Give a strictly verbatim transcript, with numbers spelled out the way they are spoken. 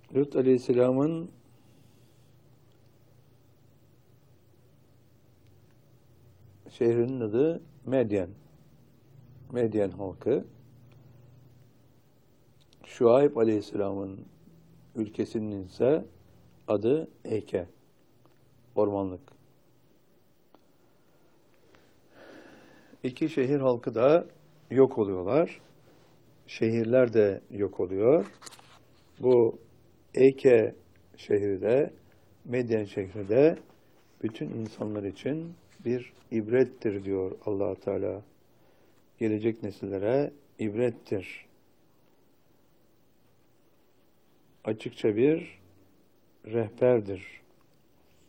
Lut Aleyhisselam'ın şehrinin adı Medyen. Medyen halkı. Şuayb Aleyhisselam'ın ülkesinin ise adı Eyke. Ormanlık. İki şehir halkı da yok oluyorlar. Şehirler de yok oluyor. Bu Eyke şehri de, Medyen şehri de bütün insanlar için bir ibrettir diyor Allah Teala. Gelecek nesillere ibrettir. Açıkça bir rehberdir.